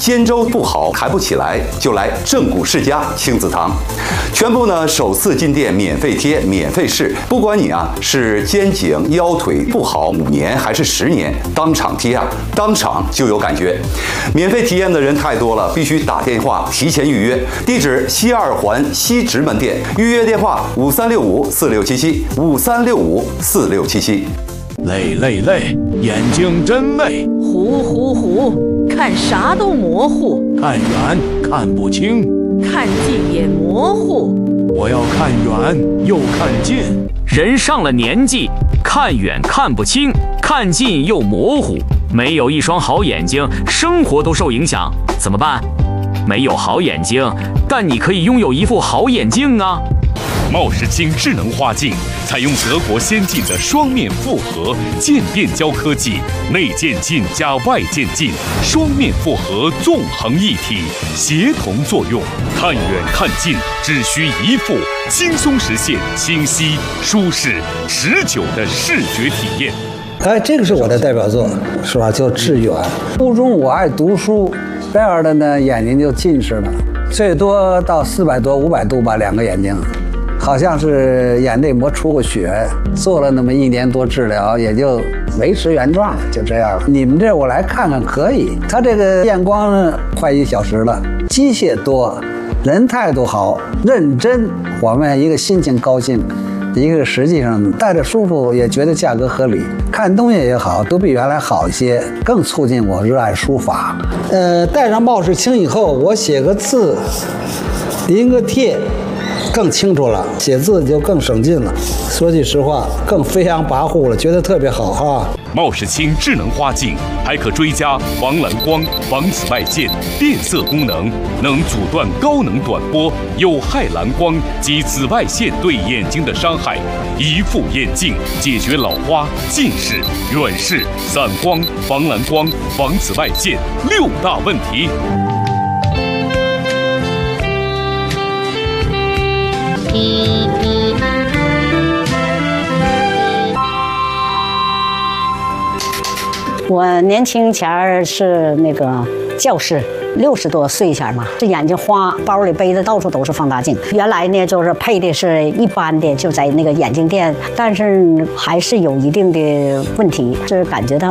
肩周不好抬不起来，就来正骨世家亲子堂，全部呢首次进店免费贴免费试，不管你是肩颈腰腿不好5年还是10年，当场贴当场就有感觉。免费体验的人太多了，必须打电话提前预约。地址西2环西直门店，预约电话5365467753654677。 累，眼睛真累。 糊，看啥都模糊。 看远看不清， 看近也模糊。 我要看远又看近。 人上了年纪，看远看不清，看近又模糊，没有一双好眼睛，生活都受影响。怎么办？没有好眼睛，但你可以拥有一副好眼镜啊！ 茂世清智能花镜采用德国先进的双面复合渐变胶科技，内渐进加外渐进，双面复合纵横一体，协同作用，看远看近只需一副，轻松实现清晰、舒适、持久的视觉体验。 这个是我的代表作，是吧？叫致远。初中我爱读书，这样的呢眼睛就近视了，最多到400多500度吧，2个眼睛。好像是眼内膜出过血，做了那么1年多治疗，也就维持原状，就这样。你们这我来看看可以，他这个验光呢快1小时了，机械多，人态度好，认真，我们一个心情高兴，一个实际上戴着舒服，也觉得价格合理，看东西也好，都比原来好一些，更促进我热爱书法。戴上茂世清以后，我写个字，临个帖。更清楚了，写字就更省劲了。说句实话，更飞扬跋扈了，觉得特别好哈。 茂世清智能花镜还可追加防蓝光、防紫外线、变色功能，能阻断高能短波、有害蓝光及紫外线对眼睛的伤害。一副眼镜解决老花、近视、远视、散光、防蓝光、防紫外线6大问题。 我年轻前儿是那个教师，60多岁前嘛，这眼睛花，包里背的到处都是放大镜。原来呢，就是配的是一般的，就在那个眼镜店，但是还是有一定的问题，是感觉到